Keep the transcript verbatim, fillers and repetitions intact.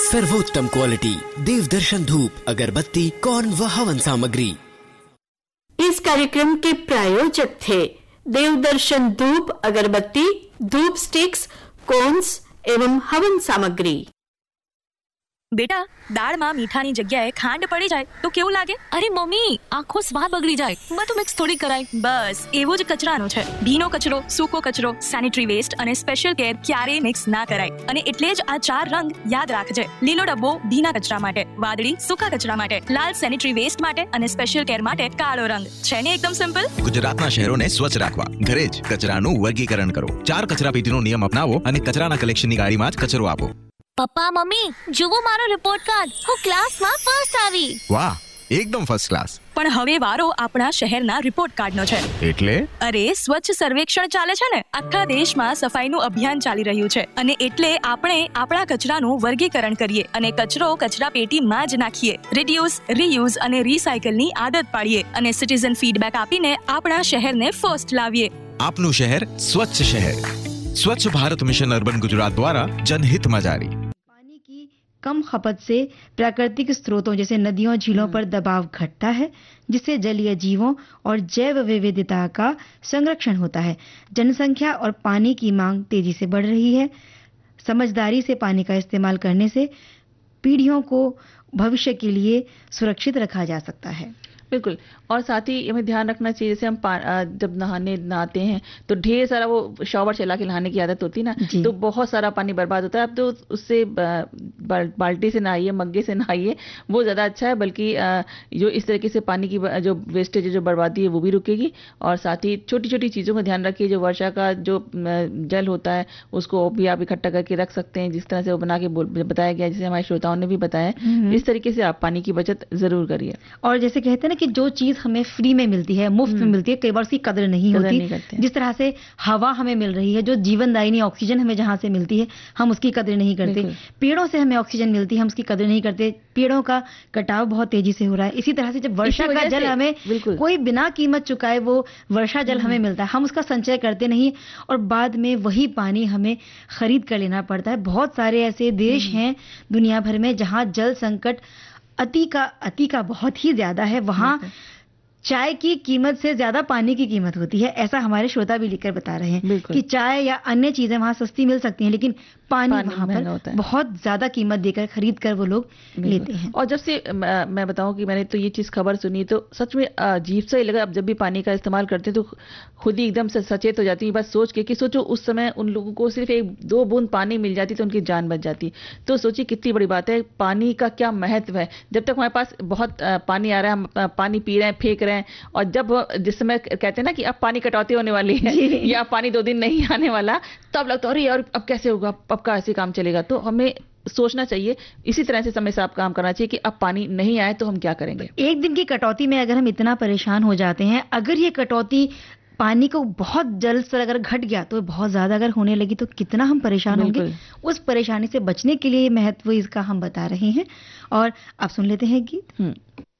सर्वोत्तम क्वालिटी देवदर्शन धूप अगरबत्ती कौन व हवन सामग्री। इस कार्यक्रम के प्रायोजक थे देवदर्शन धूप अगरबत्ती, धूप स्टिक्स, कोन्स एवं हवन सामग्री। बेटा, દાળમાં મીઠાની જગ્યાએ ખાંડ પડી જાય તો કેવું લાગે? અરે મમ્મી, આખો સ્વાદ બગડી જાય. બધું મિક્સ થોડી કરાય. બસ એવો જ કચરાનો છે. ભીનો કચરો, સૂકો કચરો, સેનિટરી વેસ્ટ અને સ્પેશિયલ કેર ક્યારેય મિક્સ ના કરાય. અને એટલે જ આ ચાર રંગ યાદ રાખજે. લીલો ડબ્બો ભીના કચરા માટે, વાદળી સૂકા કચરા માટે, લાલ સેનિટરી વેસ્ટ માટે અને સ્પેશિયલ કેર માટે કાળો રંગ. છે ને એકદમ સિમ્પલ? ગુજરાતના શહેરોને સ્વચ્છ રાખવા ઘરે જ કચરાનું વર્ગીકરણ કરો. ચાર કચરા પેટીનો નિયમ અપનાવો અને કચરાના કલેક્શનની ગાડીમાં જ કચરો આપો. પપ્પા મમ્મી, જુઓ મારો રિપોર્ટ કાર્ડ. હું ક્લાસમાં ફર્સ્ટ આવી. વાહ, એકદમ ફર્સ્ટ ક્લાસ. પણ હવે વારો આપણા શહેરના રિપોર્ટ કાર્ડનો છે. એટલે? અરે, સ્વચ્છ સર્વેક્ષણ ચાલે છે ને. આખા દેશમાં સફાઈનું અભિયાન ચાલી રહ્યું છે અને એટલે આપણે આપણા કચરાનું વર્ગીકરણ કરીએ અને કચરો કચરા પેટીમાં જ નાખીએ. રિડ્યુસ, રીયુઝ અને રીસાયકલની આદત પાડીએ અને સિટીઝન ફીડબેક આપીને આપણા શહેરને ફર્સ્ટ લાવીએ. આપનું શહેર સ્વચ્છ શહેર. स्वच्छ भारत मिशन अर्बन गुजरात द्वारा जनहित में जारी। पानी की कम खपत से प्राकृतिक स्रोतों जैसे नदियों झीलों पर दबाव घटता है, जिससे जलीय जीवों और जैव विविधता का संरक्षण होता है। जनसंख्या और पानी की मांग तेजी से बढ़ रही है। समझदारी से पानी का इस्तेमाल करने से पीढ़ियों को भविष्य के लिए सुरक्षित रखा जा सकता है। बिल्कुल। और साथ ही हमें ध्यान रखना चाहिए, जैसे हम जब नहाने नहाते हैं तो ढेर सारा वो शॉवर चला के नहाने की आदत होती है ना, तो बहुत सारा पानी बर्बाद होता है। अब तो उससे बाल्टी से नहाइए, मग्गे से नहाइए, वो ज़्यादा अच्छा है। बल्कि जो इस तरीके से पानी की जो वेस्टेज है, जो बर्बादी है, वो भी रुकेगी। और साथ ही छोटी छोटी चीज़ों का ध्यान रखिए। जो वर्षा का जो जल होता है उसको भी आप इकट्ठा करके रख सकते हैं, जिस तरह से वो बना के बताया गया, जैसे हमारे श्रोताओं ने भी बताया। इस तरीके से आप पानी की बचत जरूर करिए। और जैसे कहते हैं ना कि जो चीज हमें फ्री में मिलती है, मुफ्त में मिलती है, कई बार उसकी कदर नहीं कदर होती नहीं जिस तरह से हवा हमें मिल रही है, जो जीवनदायिनी ऑक्सीजन हमें जहां से मिलती है, हम उसकी कदर नहीं करते। पेड़ों से हमें ऑक्सीजन मिलती है, हम उसकी कदर नहीं करते। पेड़ों का कटाव बहुत तेजी से हो रहा है। इसी तरह से जब वर्षा का जल हमें कोई बिना कीमत चुकाए वो वर्षा जल हमें मिलता है, हम उसका संचय करते नहीं और बाद में वही पानी हमें खरीद कर लेना पड़ता है। बहुत सारे ऐसे देश हैं दुनिया भर में जहां जल संकट अति का अति का बहुत ही ज्यादा है। वहां चाय की कीमत से ज्यादा पानी की कीमत होती है। ऐसा हमारे श्रोता भी लिखकर बता रहे हैं कि चाय या अन्य चीजें वहां सस्ती मिल सकती हैं, लेकिन पानी, पानी वहां पर बहुत ज्यादा कीमत देकर खरीद कर वो लोग लेते हैं। और जब से मैं बताऊं कि मैंने तो ये चीज खबर सुनी तो सच में अजीब सा ही लगा। अब जब भी पानी का इस्तेमाल करते हैं तो खुद ही एकदम से सचेत हो जाती है। बस सोच के कि सोचो उस समय उन लोगों को सिर्फ एक दो बूंद पानी मिल जाती तो उनकी जान बच जाती। तो सोचिए कितनी बड़ी बात है, पानी का क्या महत्व है। जब तक हमारे पास बहुत पानी आ रहा है, हम पानी पी रहे हैं, फेंक रहे हैं, और जब जिस समय कहते हैं ना कि अब पानी कटौती होने वाली है या पानी दो दिन नहीं आने वाला, तब लगता है अरे यार अब कैसे होगा, अब का ऐसे काम चलेगा। तो हमें सोचना चाहिए, इसी तरह से समय से आप काम करना चाहिए कि अब पानी नहीं आए तो हम क्या करेंगे। एक दिन की कटौती में अगर हम इतना परेशान हो जाते हैं, अगर ये कटौती पानी को बहुत जल्द से अगर घट गया तो बहुत ज्यादा अगर होने लगी तो कितना हम परेशान होंगे। उस परेशानी से बचने के लिए महत्व इसका हम बता रहे हैं। और आप सुन लेते हैं गीत।